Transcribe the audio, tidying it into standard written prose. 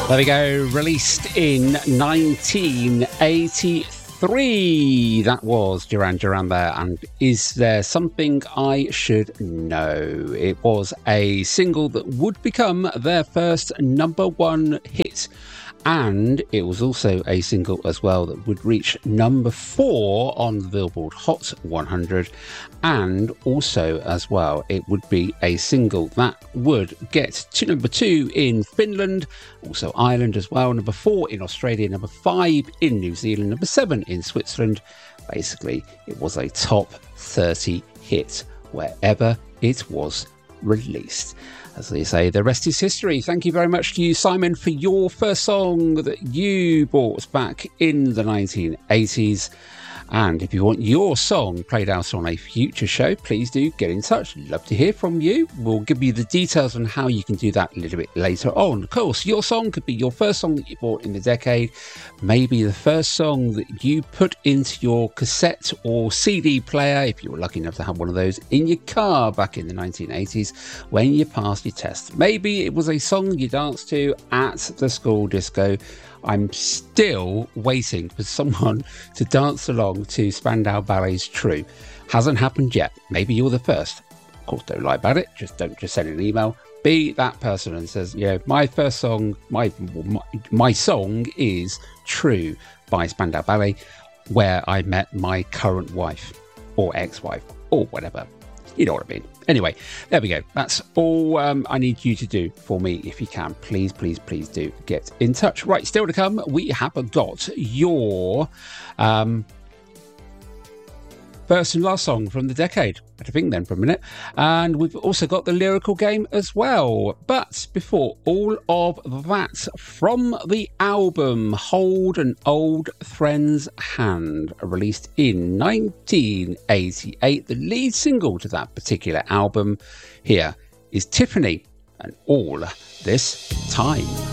There we go, released in 1983. That was Duran Duran there, and Is There Something I Should Know? It was a single that would become their first number one hit, and it was also a single as well that would reach number 4 on the Billboard Hot 100, and also as well it would be a single that would get to number 2 in Finland, also Ireland as well, number 4 in Australia, number 5 in New Zealand, number 7 in Switzerland. Basically, it was a top 30 hit wherever it was released. As they say, the rest is history. Thank you very much to you, Simon, for your first song that you bought back in the 1980s. And if you want your song played out on a future show, please do get in touch. Love to hear from you. We'll give you the details on how you can do that a little bit later on. Of course, your song could be your first song that you bought in the decade, maybe the first song that you put into your cassette or CD player, if you were lucky enough to have one of those, in your car back in the 1980s when you passed your test. Maybe it was a song you danced to at the school disco. I'm still waiting for someone to dance along to Spandau Ballet's True. Hasn't happened yet. Maybe you're the first. Of course, don't lie about it. Don't just send an email. Be that person and says, my first song, my song is True by Spandau Ballet, where I met my current wife or ex-wife or whatever. You know what I mean. Anyway, there we go. That's all I need you to do for me. If you can, please do get in touch. Right, still to come, we have got your first and last song from the decade. I had to think then for a minute. And we've also got the lyrical game as well. But before all of that, from the album Hold an Old Friend's Hand, released in 1988, the lead single to that particular album, here is Tiffany and All This Time.